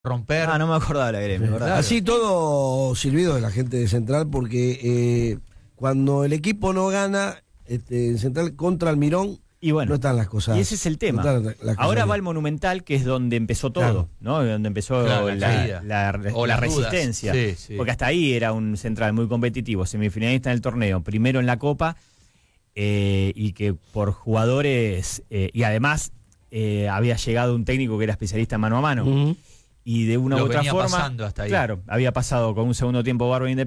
romper. Ah, no me acordaba la Gremio, Sí, ¿verdad? claro. Así todo silbido de la gente de Central, porque cuando el equipo no gana, en Central contra Almirón, Y bueno, no están las cosas. y ese es el tema. no están las cosas Ahora va bien. el Monumental, que es donde empezó todo, Claro. ¿no? Donde empezó Claro, la caída. O la las dudas. resistencia. Sí, sí. Porque hasta ahí era un Central muy competitivo, semifinalista en el torneo, primero en la Copa, y que por jugadores, y además había llegado un técnico que era especialista en mano a mano. Ujú. Y de una u Lo otra venía forma, pasando hasta ahí. claro, había pasado con un segundo tiempo bárbaro